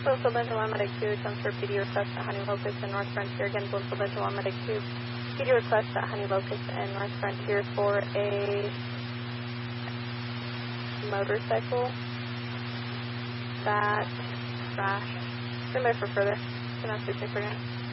Postal Dental on Medic 2, transfer PD request at Honey Locust and North Frontier. Again, Postal Dental on Medic 2, PD request at Honey Locust and North Frontier for a motorcycle that crashed. Stand by for further. Can I speak again?